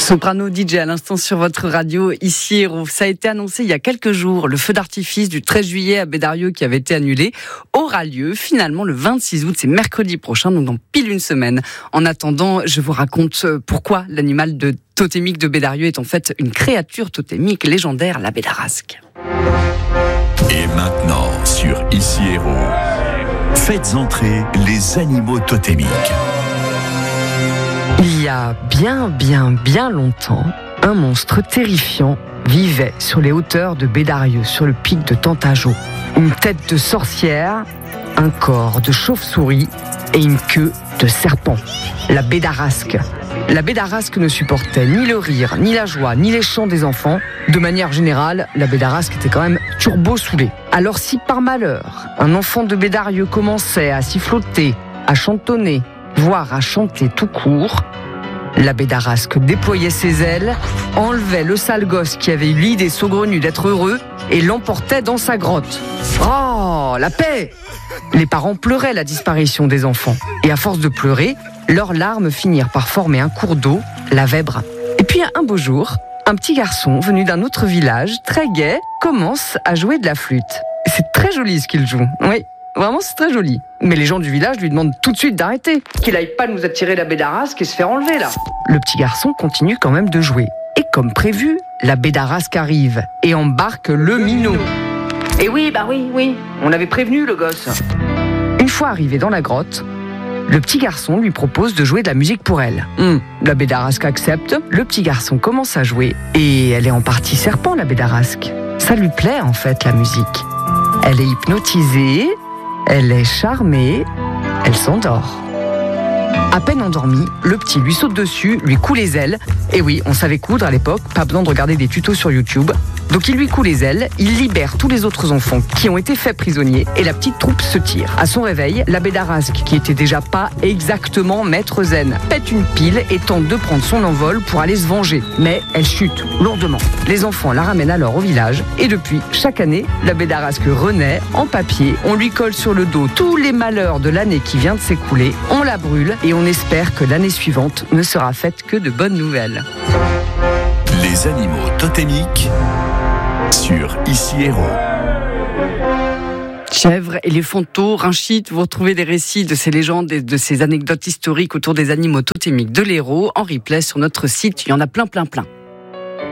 Soprano DJ à l'instant sur votre radio, ici Héros. Ça a été annoncé il y a quelques jours. Le feu d'artifice du 13 juillet à Bédarieux qui avait été annulé aura lieu finalement le 26 août. C'est mercredi prochain, donc dans pile une semaine. En attendant, je vous raconte pourquoi l'animal totémique de Bédarieux est en fait une créature totémique légendaire, la bédarasque. Et maintenant, sur Ici Héros, faites entrer les animaux totémiques. Il y a bien longtemps, un monstre terrifiant vivait sur les hauteurs de Bédarieux, sur le pic de Tentajo. Une tête de sorcière, un corps de chauve-souris et une queue de serpent. La bédarasque. La bédarasque ne supportait ni le rire, ni la joie, ni les chants des enfants. De manière générale, la bédarasque était quand même turbo-saoulée. Alors si par malheur, un enfant de Bédarieux commençait à siffloter, à chantonner, voire à chanter tout court, la bédarasque déployait ses ailes, enlevait le sale gosse qui avait eu l'idée saugrenue d'être heureux et l'emportait dans sa grotte. Oh, la paix! Les parents pleuraient la disparition des enfants. Et à force de pleurer, leurs larmes finirent par former un cours d'eau, la Vèbre. Et puis un beau jour, un petit garçon venu d'un autre village, très gai, commence à jouer de la flûte. C'est très joli ce qu'il joue, oui. Vraiment, c'est très joli. Mais les gens du village lui demandent tout de suite d'arrêter. Qu'il aille pas nous attirer la bédarasque et se faire enlever, là. Le petit garçon continue quand même de jouer. Et comme prévu, la bédarasque arrive et embarque le minot. Et oui, on avait prévenu le gosse. Une fois arrivé dans la grotte, le petit garçon lui propose de jouer de la musique pour elle. La bédarasque accepte, le petit garçon commence à jouer et elle est en partie serpent, la bédarasque. Ça lui plaît en fait, la musique. Elle est hypnotisée, elle est charmée, elle s'endort. À peine endormi, le petit lui saute dessus, lui coud les ailes. Et oui, on savait coudre à l'époque, pas besoin de regarder des tutos sur YouTube. Donc il lui coud les ailes, il libère tous les autres enfants qui ont été faits prisonniers et la petite troupe se tire. À son réveil, la bédarasque, qui était déjà pas exactement maître zen, pète une pile et tente de prendre son envol pour aller se venger. Mais elle chute lourdement. Les enfants la ramènent alors au village et depuis, chaque année, la bédarasque renaît en papier. On lui colle sur le dos tous les malheurs de l'année qui vient de s'écouler, on la brûle et on espère que l'année suivante ne sera faite que de bonnes nouvelles. Les animaux totémiques sur Ici Héros. Chèvres, éléphanteaux, rhinchites, vous retrouvez des récits de ces légendes et de ces anecdotes historiques autour des animaux totémiques de l'Hérault en replay sur notre site. Il y en a plein.